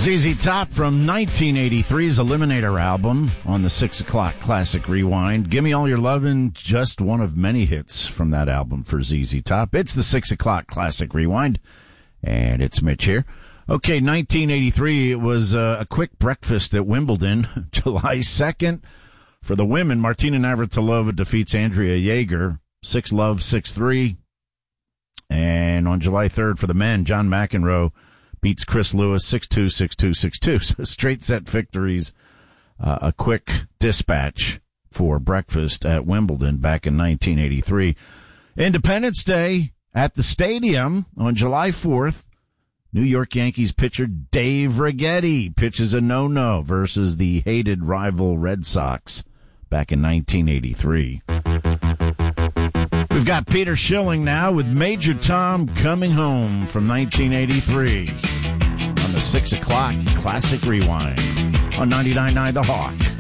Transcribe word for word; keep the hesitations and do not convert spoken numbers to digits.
Z Z Top from nineteen eighty-three's Eliminator album on the six o'clock Classic Rewind. Gimme All Your Lovin', just one of many hits from that album for Z Z Top. It's the six o'clock Classic Rewind, and it's Mitch here. Okay, nineteen eighty-three, it was uh, a quick breakfast at Wimbledon, July second. For the women, Martina Navratilova defeats Andrea Jaeger, six love, six three. And on July third, for the men, John McEnroe beats Chris Lewis six two, six two, six two. So straight set victories. Uh, a quick dispatch for breakfast at Wimbledon back in nineteen eighty-three. Independence Day at the stadium on July fourth. New York Yankees pitcher Dave Righetti pitches a no-no versus the hated rival Red Sox back in nineteen eighty-three. We've got Peter Schilling now with Major Tom Coming Home from nineteen eighty-three on the six o'clock Classic Rewind on ninety-nine point nine The Hawk.